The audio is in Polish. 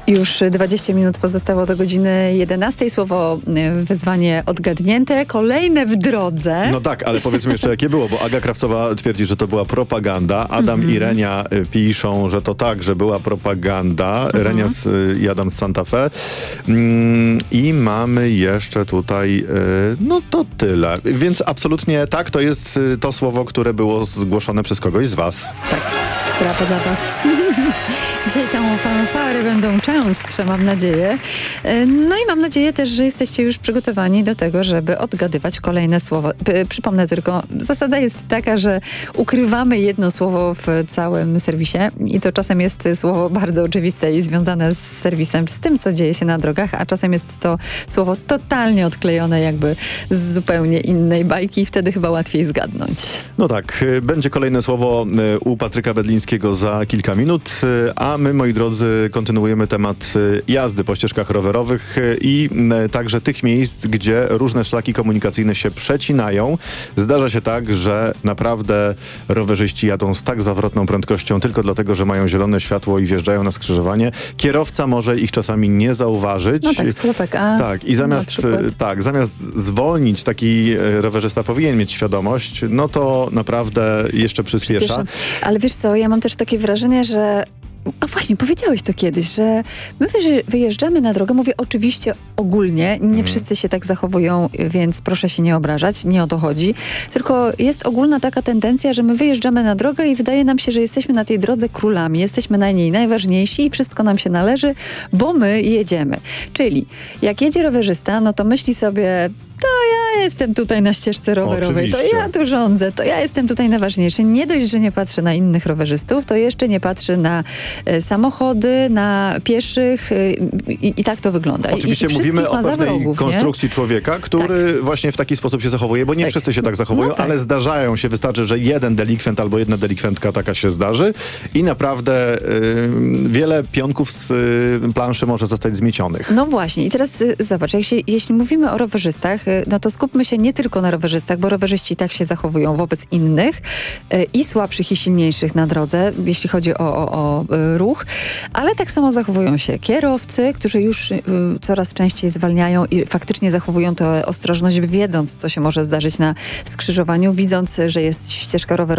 Już 20 minut pozostało do godziny 11. Słowo wyzwanie odgadnięte. Kolejne w drodze. No tak, ale powiedzmy jeszcze jakie było, bo Aga Krawcowa twierdzi, że to była propaganda. Adam i Renia piszą, że to tak, że była propaganda. Renia i Adam z Santa Fe. I mamy jeszcze tutaj, no to tyle. Więc absolutnie tak, to jest to słowo, które było zgłoszone przez kogoś z was. Tak, brawo dla was. Dzisiaj tam fanfary będą częstsze, mam nadzieję. No i mam nadzieję też, że jesteście już przygotowani do tego, żeby odgadywać kolejne słowo. Przypomnę tylko, zasada jest taka, że ukrywamy jedno słowo w całym serwisie i to czasem jest słowo bardzo oczywiste i związane z serwisem, z tym, co dzieje się na drogach, a czasem jest to słowo totalnie odklejone jakby z zupełnie innej bajki i wtedy chyba łatwiej zgadnąć. No tak, będzie kolejne słowo u Patryka Bedlińskiego za kilka minut, a my, moi drodzy, kontynuujemy temat jazdy po ścieżkach rowerowych i także tych miejsc, gdzie różne szlaki komunikacyjne się przecinają. Zdarza się tak, że naprawdę rowerzyści jadą z tak zawrotną prędkością tylko dlatego, że mają zielone światło i wjeżdżają na skrzyżowanie. Kierowca może ich czasami nie zauważyć. No tak, słupek, a tak, i zamiast zwolnić, taki rowerzysta powinien mieć świadomość, no to naprawdę jeszcze przyspiesza. Ale wiesz co, ja mam też takie wrażenie, że a właśnie, powiedziałeś to kiedyś, że my wyjeżdżamy na drogę, mówię oczywiście ogólnie, nie wszyscy się tak zachowują, więc proszę się nie obrażać, nie o to chodzi, tylko jest ogólna taka tendencja, że my wyjeżdżamy na drogę i wydaje nam się, że jesteśmy na tej drodze królami, jesteśmy na niej najważniejsi i wszystko nam się należy, bo my jedziemy. Czyli jak jedzie rowerzysta, no to myśli sobie, to ja jestem tutaj na ścieżce rowerowej, Oczywiście. to ja tu rządzę, to ja jestem tutaj najważniejszy. Nie dość, że nie patrzy na innych rowerzystów, to jeszcze nie patrzy na samochody, na pieszych i tak to wygląda. Oczywiście I mówimy o pewnej wrogów, konstrukcji człowieka, który właśnie w taki sposób się zachowuje, bo nie wszyscy się tak zachowują, ale zdarzają się, wystarczy, że jeden delikwent albo jedna delikwentka taka się zdarzy i naprawdę wiele pionków z planszy może zostać zmiecionych. No właśnie i teraz zobacz, jeśli mówimy o rowerzystach, no to skupmy się nie tylko na rowerzystach, bo rowerzyści tak się zachowują wobec innych i słabszych i silniejszych na drodze, jeśli chodzi o ruch, ale tak samo zachowują się kierowcy, którzy już coraz częściej zwalniają i faktycznie zachowują tę ostrożność, wiedząc, co się może zdarzyć na skrzyżowaniu, widząc, że jest ścieżka rowerowa,